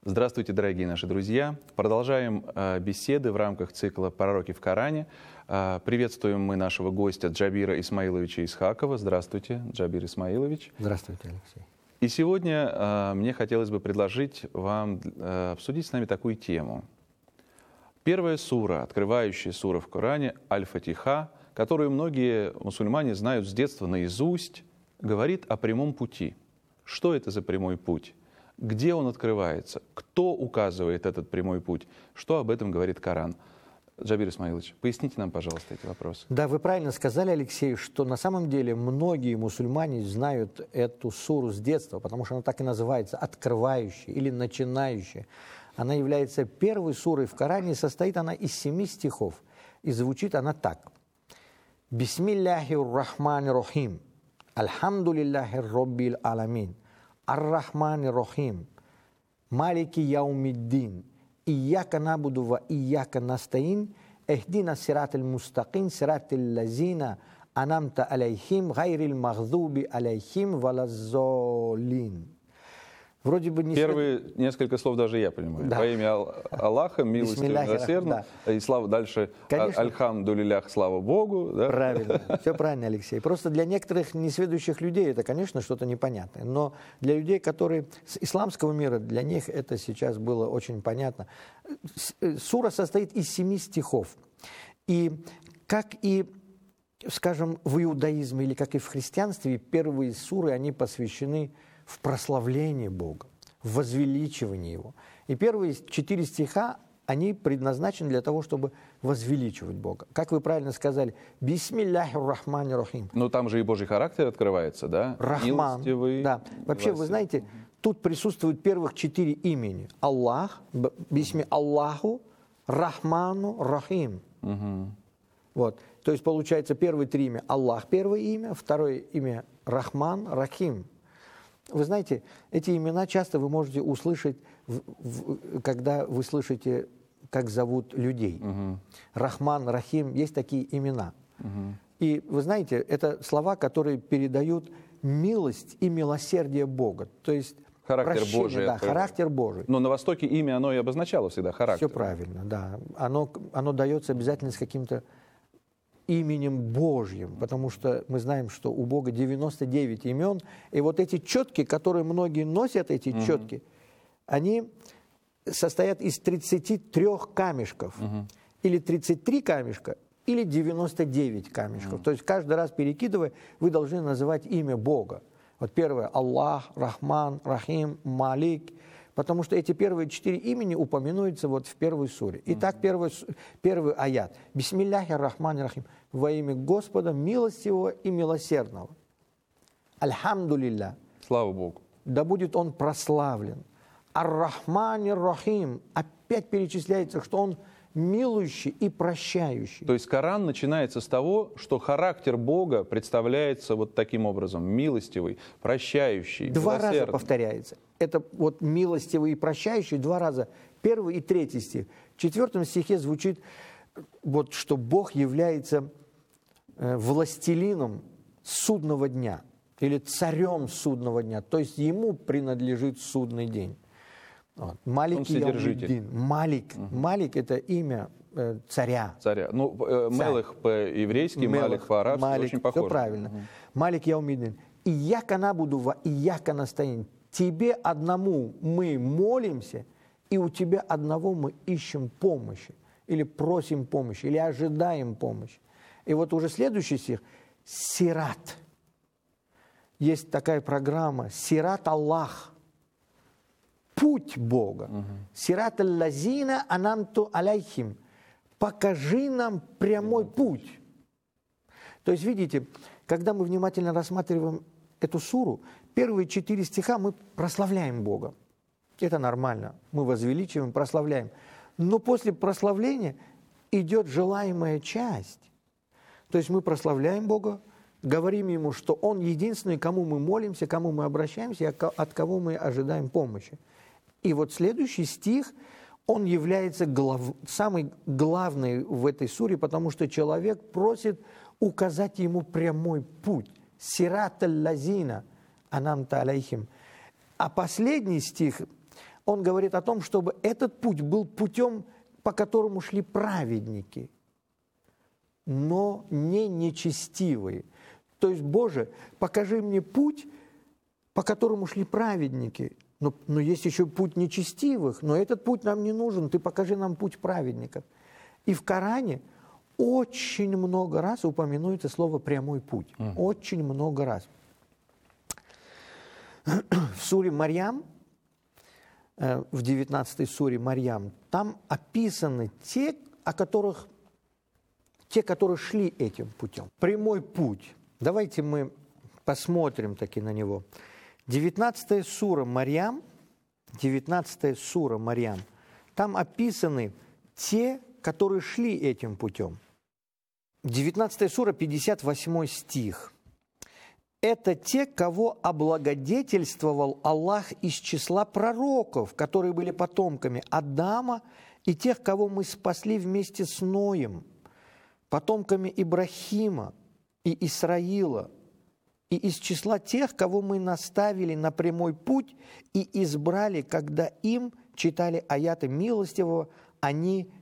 Здравствуйте, дорогие наши друзья! Продолжаем беседы в рамках цикла «Пророки в Коране». Приветствуем мы нашего гостя Джабира Исмаиловича Исхакова. Здравствуйте, Джабир Исмаилович. Здравствуйте, Алексей. И сегодня мне хотелось бы предложить вам обсудить с нами такую тему. Первая сура, открывающая сура в Коране, Аль-Фатиха, которую многие мусульмане знают с детства наизусть, говорит о прямом пути. Что это за прямой путь? Где он открывается? Кто указывает этот прямой путь? Что об этом говорит Коран? Джабир Исмаилович, поясните нам, пожалуйста, эти вопросы. Да, вы правильно сказали, Алексей, что на самом деле многие мусульмане знают эту суру с детства, потому что она так и называется, открывающая или начинающая. Она является первой сурой в Коране, состоит она из 7 стихов. И звучит она так. Бисмилляхи рахмани рахим. Альхамдулиллахи роббил аламин. Ар-Рахмани Рахим, Малики Яумиддин, Ияка набуду ва Ияка настаин, Эхдина сират аль-мустакин, сират аль-лазина, Анамта алейхим, Гайрил махзуби алейхим, Валаззолин. Вроде бы не первые несколько слов даже я понимаю. Да. Во имя Аллаха, милостивый, милосердный. Да. И слава дальше. Альхамдулиллях, слава Богу. Да? Правильно. Все правильно, Алексей. Просто для некоторых несведущих людей это, конечно, что-то непонятное. Но для людей, которые с исламского мира, для них это сейчас было очень понятно. Сура состоит из 7 стихов. И как и, скажем, в иудаизме или как и в христианстве, первые суры, они посвящены в прославлении Бога, в возвеличивании Его. И первые 4 стиха, они предназначены для того, чтобы возвеличивать Бога. Как вы правильно сказали, бисмилляхи рахмани рахим. Но там же и Божий характер открывается, да? Рахман. Милостивый. Да. Вообще, вы знаете, тут присутствуют первых 4 имени. Аллах, бисми Аллаху, Рахману, Рахим. Угу. Вот. То есть, получается, первые 3 имя Аллах, первое имя, второе имя Рахман, Рахим. Вы знаете, эти имена часто вы можете услышать, когда вы слышите, как зовут людей. Рахман, Рахим, есть такие имена. И вы знаете, это слова, которые передают милость и милосердие Бога. То есть характер Божий. Да, характер Божий. Но на Востоке имя, оно и обозначало всегда характер. Все правильно, да. Оно дается обязательно с каким-то именем Божьим, потому что мы знаем, что у Бога 99 имен, и вот эти четки, которые многие носят, эти четки, они состоят из 33 камешков, или 33 камешка, или 99 камешков. То есть каждый раз перекидывая, вы должны называть имя Бога. Вот первое Аллах, Рахман, Рахим, Малик, потому что эти первые 4 имени упоминаются вот в первой суре. Итак, первый аят. Бисмилляхи рахмани рахим. Во имя Господа милостивого и милосердного. Альхамдулилля. Слава Богу. Да будет Он прославлен. Ар-Рахмани рахим. Опять перечисляется, что Он милующий и прощающий. То есть Коран начинается с того, что характер Бога представляется вот таким образом. Милостивый, прощающий, 2 раза повторяется. Это вот милостивый и прощающий 2 раза. 1 и 3 стих. В 4 стихе звучит, вот, что Бог является властелином судного дня или царем судного дня. То есть Ему принадлежит судный день. Вот. Малик Яумиддин. Малик. Малик – это имя царя. Царя. Ну, Мелых по-еврейски, Малик по-арабски очень похоже. Все правильно. Малик Яумиддин. Ияка набуду ва Ияка настаин. Тебе одному мы молимся, и у тебя одного мы ищем помощи, или просим помощи, или ожидаем помощи. И вот уже следующий стих – Сират. Есть такая программа «Сират Аллах». Путь Бога. Сират аль-лазина анамту алейхим. Покажи нам прямой путь. То есть, видите, когда мы внимательно рассматриваем эту суру, первые 4 стиха мы прославляем Бога. Это нормально. Мы возвеличиваем, прославляем. Но после прославления идет желаемая часть. То есть мы прославляем Бога, говорим Ему, что Он единственный, кому мы молимся, кому мы обращаемся, от кого мы ожидаем помощи. И вот следующий стих, он является самый главный в этой суре, потому что человек просит указать ему прямой путь. Сират аль-лазина анамта алейхим. А последний стих, Он говорит о том, чтобы этот путь был путем, по которому шли праведники, но не нечестивые. То есть, Боже, покажи мне путь, по которому шли праведники. Но есть еще путь нечестивых, но этот путь нам не нужен, ты покажи нам путь праведников. И в Коране очень много раз упоминается слово «прямой путь». Очень много раз. В суре Марьям, в 19 суре Марьям, там описаны те, которые шли этим путем. Прямой путь. Давайте мы посмотрим таки на него. 19 сура Марьям, там описаны те, которые шли этим путем. 19 сура, 58 стих. Это те, кого облагодетельствовал Аллах из числа пророков, которые были потомками Адама, и тех, кого мы спасли вместе с Ноем, потомками Ибрахима и Исраила, и из числа тех, кого мы наставили на прямой путь и избрали, когда им читали аяты милостивого, они